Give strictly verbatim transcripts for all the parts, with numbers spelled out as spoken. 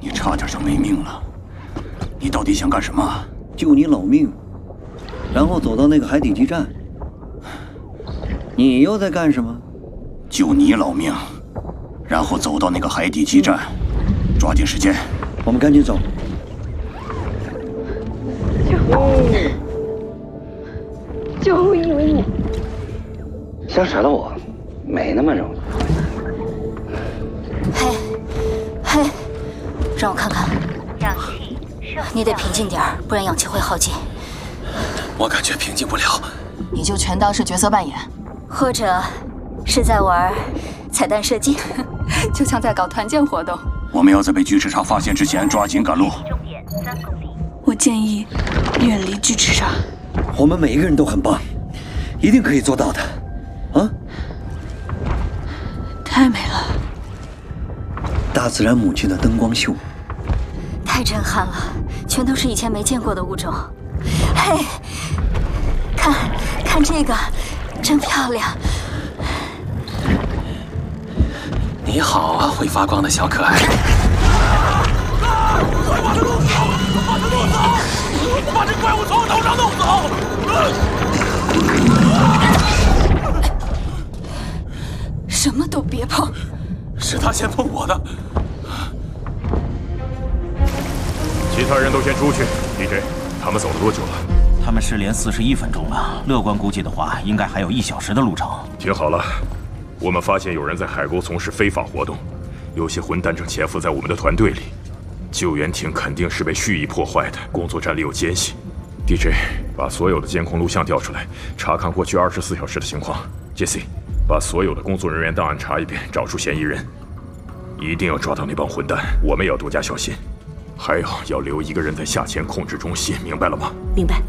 你差点就没命了。你到底想干什么？ 救你老命，然后走到那个海底基站。你又在干什么？ 救你老命，然后走到那个海底基站，抓紧时间。 我们赶紧走。 就我以为你想杀了我，没那么容易。 嘿，嘿，让我看看。你得平静点儿，不然氧气会耗尽。 我感觉平静不了。 你就全当是角色扮演，或者是在玩彩蛋射击，就像在搞团建活动。 我们要在被巨齿鲨发现之前抓紧赶路。 我建议远离巨齿鲨。 我们每一个人都很棒，一定可以做到的。啊！ 太美了， 大自然母亲的灯光秀， 太震撼了，全都是以前没见过的物种。嘿，看，看这个，真漂亮。 你好啊，会发光的小可爱。 快把它弄走！把它弄走！我把这怪物从我头上弄走！ 什么都别碰。 是他先碰我的。 其他人都先出去。D J， 他们走了多久了？ 他们失联四十一分钟了，乐观估计的话，应该还有一小时的路程。 听好了，我们发现有人在海沟从事非法活动，有些混蛋正潜伏在我们的团队里。救援艇肯定是被蓄意破坏的，工作站里有奸细。D J， 把所有的监控录像调出来，查看过去二十四小时的情况。Jesse， 把所有的工作人员档案查一遍，找出嫌疑人。一定要抓到那帮混蛋，我们也要多加小心。还有，要留一个人在下潜控制中心，明白了吗？ 明白。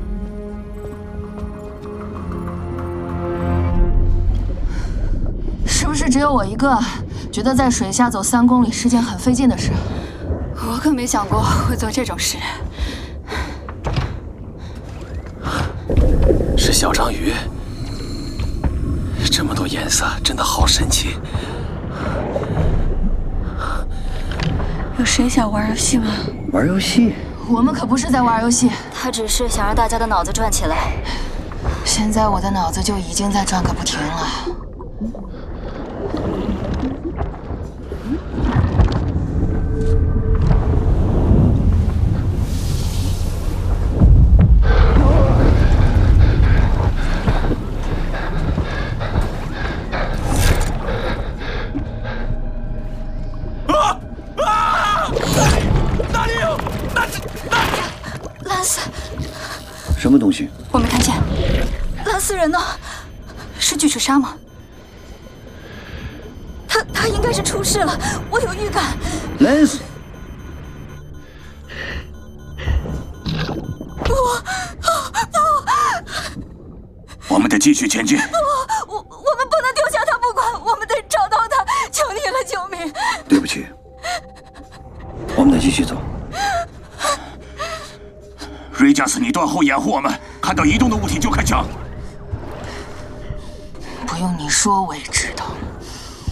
是不是只有我一个觉得在水下走三公里是件很费劲的事？ 我可没想过会做这种事。 是小章鱼，这么多颜色，真的好神奇。 有谁想玩游戏吗？ 玩游戏？ 我们可不是在玩游戏， 他只是想让大家的脑子转起来。 现在我的脑子就已经在转个不停了。 什么东西？ 我没看见。蓝斯人呢？是巨齿鲨吗？他他应该是出事了，我有预感。 蓝斯， 不不不！我们得继续前进。 不，我我们不能丢下他不管，我们得找到他！求你了，救命！ 对不起，我们得继续走。 瑞加斯，你断后掩护我们，看到移动的物体就开枪。 不用你说，我也知道。